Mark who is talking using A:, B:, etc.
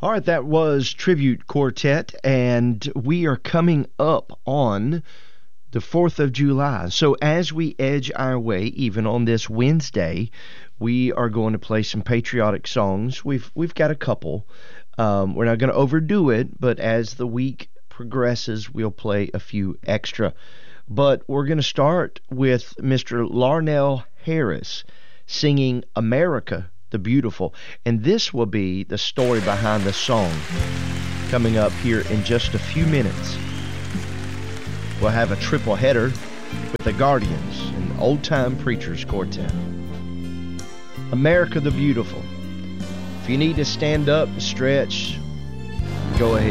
A: All right, that was Tribute Quartet, and we are coming up on the 4th of July. So as we edge our way, even on this Wednesday, we are going to play some patriotic songs. We've got a couple. We're not going to overdo it, but as the week progresses, we'll play a few extra. But we're going to start with Mr. Larnell Harris singing America the Beautiful. And this will be the story behind the song coming up here in just a few minutes. We'll have a triple header with the Guardians and Old Time Preachers Quartet. America the Beautiful. If you need to stand up and stretch, go ahead.